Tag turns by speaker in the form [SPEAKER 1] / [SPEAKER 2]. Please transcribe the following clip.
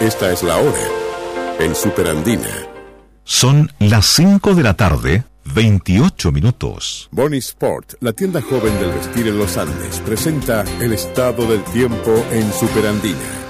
[SPEAKER 1] Esta es la hora en Superandina.
[SPEAKER 2] Son las 5 de la tarde, 28 minutos.
[SPEAKER 1] Bonnie Sport, la tienda joven del vestir en los Andes, presenta el estado del tiempo en Superandina.